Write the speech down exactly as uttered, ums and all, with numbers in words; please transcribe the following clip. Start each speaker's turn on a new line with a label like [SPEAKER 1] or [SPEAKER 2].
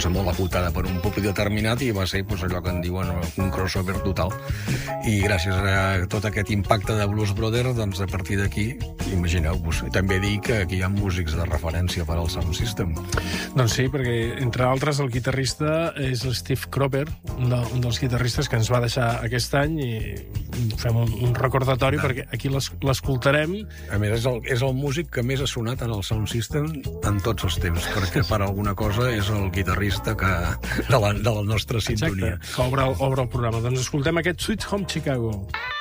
[SPEAKER 1] cosa molt acotada per un públic determinat i va ser pues, allò que en diuen un crossover total. I gràcies a tot aquest impacte de Blues Brothers, doncs a partir d'aquí, imagineu-vos. També dic que aquí hi ha músics de referència per al Sound System.
[SPEAKER 2] Doncs sí, perquè entre altres el guitarrista és Steve Cropper, un, de, un dels guitarristes que ens va deixar aquest any, i fem un, un recordatori ah. perquè aquí l'escoltarem.
[SPEAKER 1] A més, és el, és el músic que més ha sonat en el Sound System en tots els temps, perquè per alguna cosa és el guitarrista que, de, la, de la nostra sintonia.
[SPEAKER 2] Exacte, que obre, obre el programa. Doncs escoltem aquest Sweet Home Chicago.